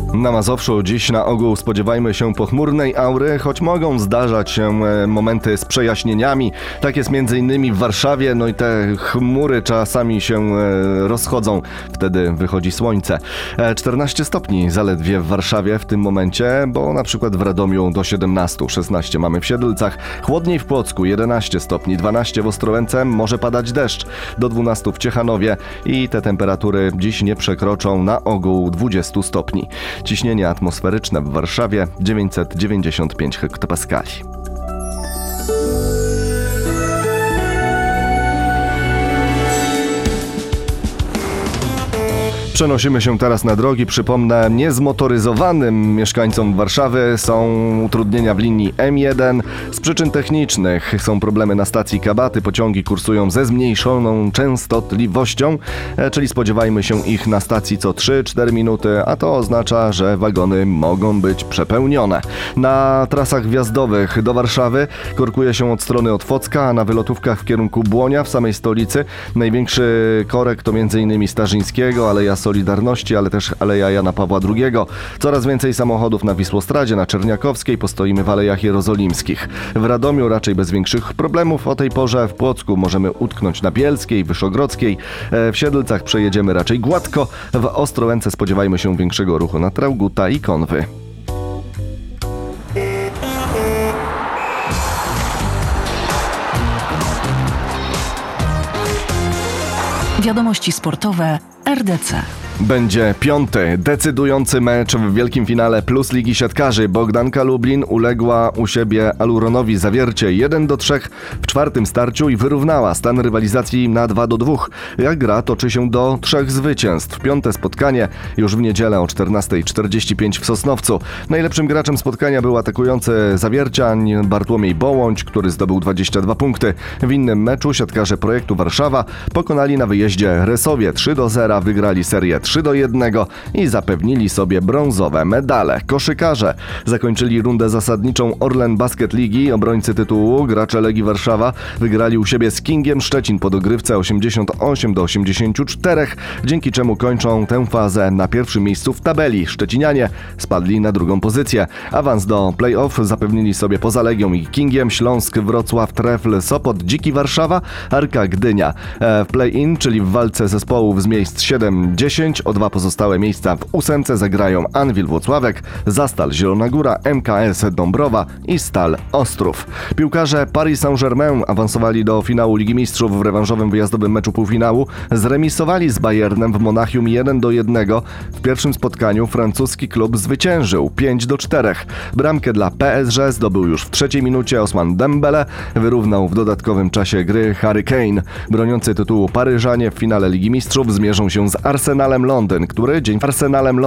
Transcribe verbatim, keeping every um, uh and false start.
Na Mazowszu dziś na ogół spodziewajmy się pochmurnej aury, choć mogą zdarzać się momenty z przejaśnieniami. Tak jest między innymi w Warszawie, no i te chmury czasami się rozchodzą, wtedy wychodzi słońce. czternaście stopni zaledwie w Warszawie w tym momencie, bo na przykład w Radomiu do siedemnastu, szesnaście mamy w Siedlcach, chłodniej w Płocku jedenaście stopni, dwanaście w Ostrołęce, może padać deszcz, do dwunastu w Ciechanowie i te temperatury dziś nie przekroczą na ogół dwudziestu stopni. Ciśnienie atmosferyczne w Warszawie dziewięćset dziewięćdziesiąt pięć hektopaskali. Przenosimy się teraz na drogi. Przypomnę, niezmotoryzowanym mieszkańcom Warszawy są utrudnienia w linii M jeden. Z przyczyn technicznych są problemy na stacji Kabaty. Pociągi kursują ze zmniejszoną częstotliwością, czyli spodziewajmy się ich na stacji co trzy cztery minuty, a to oznacza, że wagony mogą być przepełnione. Na trasach wjazdowych do Warszawy korkuje się od strony Otwocka, a na wylotówkach w kierunku Błonia w samej stolicy największy korek to między innymi Starzyńskiego, Aleja Solidarności, ale też Aleja Jana Pawła drugiego. Coraz więcej samochodów na Wisłostradzie, na Czerniakowskiej, postoimy w Alejach Jerozolimskich. W Radomiu raczej bez większych problemów o tej porze. W Płocku możemy utknąć na Bielskiej, Wyszogrodzkiej. W Siedlcach przejedziemy raczej gładko. W Ostrołęce spodziewajmy się większego ruchu na Trauguta i Konwy. Wiadomości sportowe R D C. Będzie piąty, decydujący mecz w wielkim finale Plus Ligi Siatkarzy. Bogdanka Lublin uległa u siebie Aluronowi Zawiercie jeden do trzech w czwartym starciu i wyrównała stan rywalizacji na dwa do dwóch. Jak gra toczy się do trzech zwycięstw. Piąte spotkanie już w niedzielę o czternasta czterdzieści pięć w Sosnowcu. Najlepszym graczem spotkania był atakujący Zawierciań Bartłomiej Bołądź, który zdobył dwadzieścia dwa punkty. W innym meczu siatkarze Projektu Warszawa pokonali na wyjeździe Resowie trzy do zera, wygrali serię trzy do jednego i zapewnili sobie brązowe medale. Koszykarze zakończyli rundę zasadniczą Orlen Basket Ligi. Obrońcy tytułu, gracze Legii Warszawa, wygrali u siebie z Kingiem Szczecin po dogrywce osiemdziesiąt osiem do osiemdziesięciu czterech, dzięki czemu kończą tę fazę na pierwszym miejscu w tabeli. Szczecinianie spadli na drugą pozycję. Awans do play-off zapewnili sobie poza Legią i Kingiem Śląsk, Wrocław, Trefl, Sopot, Dziki Warszawa, Arka Gdynia. W play-in, czyli w walce zespołów z miejsc siedem dziesięć, o dwa pozostałe miejsca w ósemce zagrają Anwil Włocławek, Zastal Zielona Góra, M K S Dąbrowa i Stal Ostrów. Piłkarze Paris Saint-Germain awansowali do finału Ligi Mistrzów w rewanżowym wyjazdowym meczu półfinału. Zremisowali z Bayernem w Monachium jeden do jednego. W pierwszym spotkaniu francuski klub zwyciężył pięć do czterech. Bramkę dla P S G zdobył już w trzeciej minucie Osman Dembele. Wyrównał w dodatkowym czasie gry Harry Kane. Broniący tytułu Paryżanie w finale Ligi Mistrzów zmierzą się z Arsenalem Londyn, który dzień Arsenalem Londyn